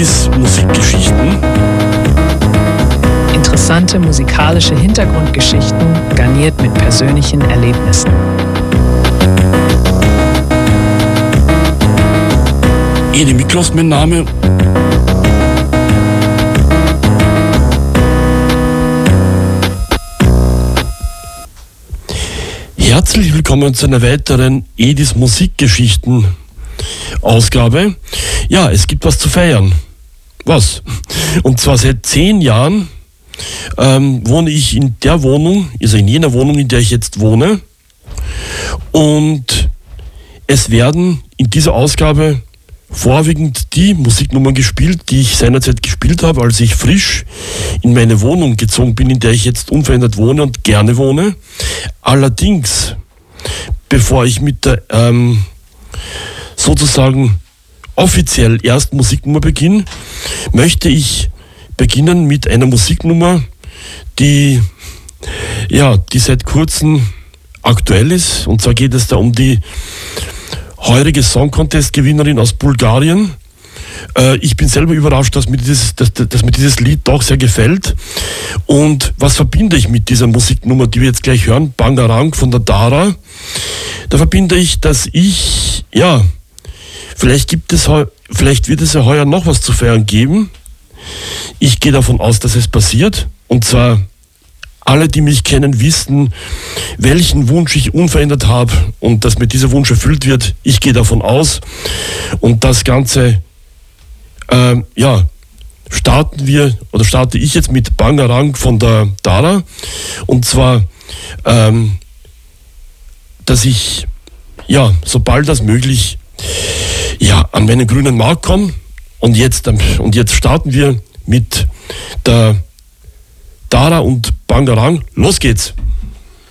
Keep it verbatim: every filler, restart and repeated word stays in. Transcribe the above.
Edis Musikgeschichten. Interessante musikalische Hintergrundgeschichten, garniert mit persönlichen Erlebnissen. Edi Miklos mein Name. Herzlich willkommen zu einer weiteren Edis Musikgeschichten Ausgabe. Ja, es gibt was zu feiern. Was? Und zwar seit zehn Jahren ähm, wohne ich in der Wohnung, also in jener Wohnung, in der ich jetzt wohne. Und es werden in dieser Ausgabe vorwiegend die Musiknummern gespielt, die ich seinerzeit gespielt habe, als ich frisch in meine Wohnung gezogen bin, in der ich jetzt unverändert wohne und gerne wohne. Allerdings, bevor ich mit der ähm, sozusagen offiziell ersten Musiknummer beginne, möchte ich beginnen mit einer Musiknummer, die, ja, die seit kurzem aktuell ist. Und zwar geht es da um die heurige Song Contest Gewinnerin aus Bulgarien. Äh, ich bin selber überrascht, dass mir, dieses, dass, dass mir dieses Lied doch sehr gefällt. Und was verbinde ich mit dieser Musiknummer, die wir jetzt gleich hören, Bangarang von der Dara? Da verbinde ich, dass ich, ja, vielleicht gibt es, vielleicht wird es ja heuer noch was zu feiern geben. Ich gehe davon aus, dass es passiert. Und zwar alle, die mich kennen, wissen, welchen Wunsch ich unverändert habe und dass mir dieser Wunsch erfüllt wird. Ich gehe davon aus. Und das Ganze, äh, ja, starten wir, oder starte ich jetzt mit Bangarang von der Dara. Und zwar, ähm, dass ich, ja, sobald das möglich, ja, an meinen grünen Markt komme. Und jetzt, und jetzt starten wir mit der Dara und Bangarang. Los geht's!